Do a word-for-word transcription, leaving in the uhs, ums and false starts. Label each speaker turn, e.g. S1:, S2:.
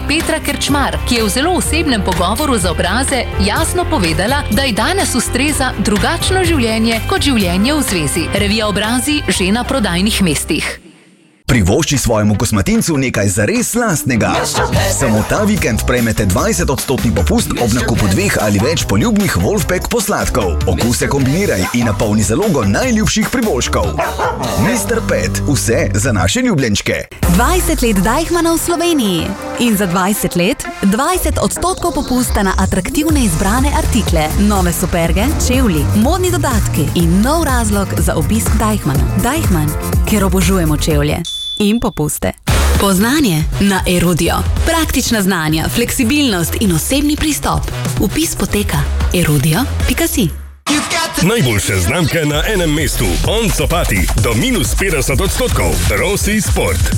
S1: Petra Krčmar, ki je v zelo osebnem pogovoru za Obraze jasno povedala, da ji danes ustreza drugačno življenje kot življenje v zvezi. Revija Obrazi že na prodajnih mestih.
S2: Privošči svojemu kosmatincu nekaj zares slastnega. Samo ta vikend prejmete dvajset odstotni popust ob nakupu dveh ali več poljubnih Wolfpack posladkov. Okuse kombiniraj in napolni zalogo najljubših priboljškov. mister Pet, vse za naše ljubljenčke.
S3: dvajset let Deichmanna v Sloveniji. In za dvajset let dvajset odstotkov popusta na atraktivne izbrane artikle, nove superge, čevlji, modni dodatki in nov razlog za obisk Deichmanna. Deichmann, ker obožujemo čevlje. In popuste. Poznanje na Erudio. Praktična znanja, fleksibilnost in osebni pristop. Vpis poteka erudio pika si.
S4: Najboljše znamke na enem mestu. On Copati do minus petdeset odstotkov. Rossi Sport.